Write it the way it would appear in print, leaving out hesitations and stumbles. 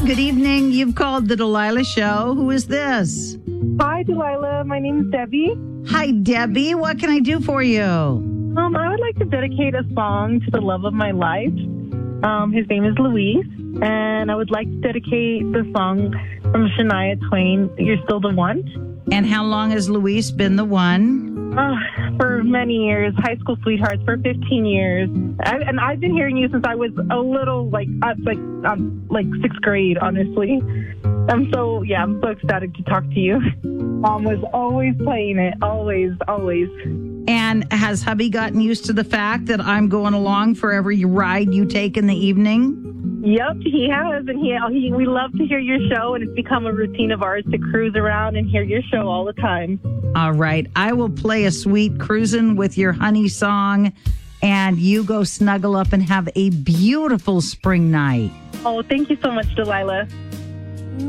Good evening. You've called the Delilah Show. Who is this? Hi, Delilah. My name's Debbie. Hi, Debbie. What can I do for you? I would like to dedicate a song to the love of my life. His name is Luis, and I would like to dedicate the song from Shania Twain, You're Still the One. And how long has Luis been the one? For many years, high school sweethearts for 15 years. I've been hearing you since I was a little, like sixth grade, honestly. I'm so ecstatic to talk to you. Mom was always playing it, always. And has hubby gotten used to the fact that I'm going along for every ride you take in the evening? Yep, he has, and we love to hear your show, and it's become a routine of ours to cruise around and hear your show all the time. All right, I will play a sweet Cruisin' with Your Honey song, and you go snuggle up and have a beautiful spring night. Oh, thank you so much, Delilah.